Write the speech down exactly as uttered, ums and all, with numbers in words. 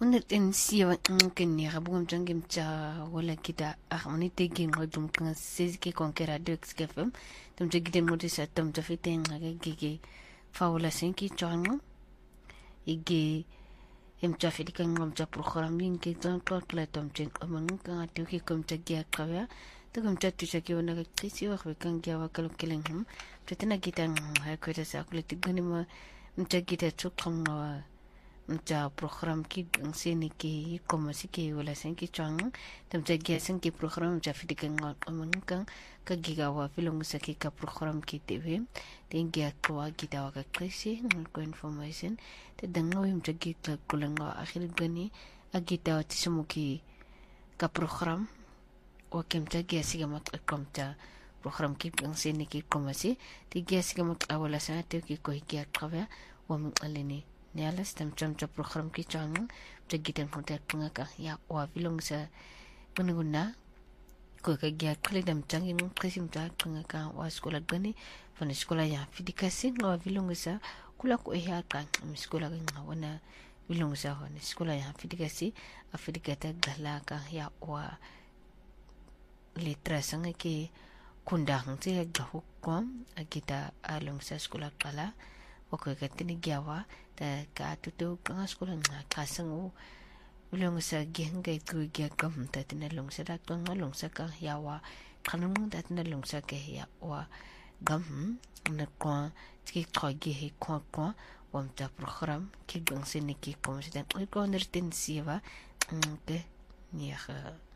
honderdsieva nkenega bugam mcha wala kita ahmani tegin ngojum kan sezike konkera dex kefem tum jegiden modisa tum tafiten ngage gege fawla senki changam ige emcha fidika ngomcha programming ke tan klotla tum chen amang kan atuki komcha gya kawya to komcha tushaki wana ga kisi wa kan gya wa kalokelen hum tetena gitan ha kweta sa kuleti ganima mcha gita chukam wa mcha program ki seni ki como si ki wala sen ki chang tam ja gya sen ki program ja fidika ngal amang kan ka gigawa filong sa ki ka program ki tv den gya kwa gita wa ka kisi ko information te dango im ja gita kulenga akhir gani agita wa tisumuki ka program o kem ja gya siga mat komta program ki seni ki como si te gya siga mat awala sa te ki ko gya trawa wa mun aleni Nialas tam cham cham program ki chang jagitan kontak pengaka ya wa filong sa pengguna ko ka gya kali dam changin kresim ta pengaka wa sekolah gani fana sekolah ya fidikasi wa filong sa kula ko ya kan sekolah kan wana filong sa wana sekolah ya fidikasi afidikata galaka ya wa letra sanga ki kundang ti gahukom agita along sa sekolah kala Wako katini gyawa ta ka tutu kanga sekolah nga kasang u ulong sa gihang kay tu gya kam ta tinalong sa dakang along sa ka yawa kanung ta tinalong sa ka yawa gam na kwa tiki kwa gihi kwa kwa wam ta program ki bang siniki kom sa dan ko nertin siwa ke niya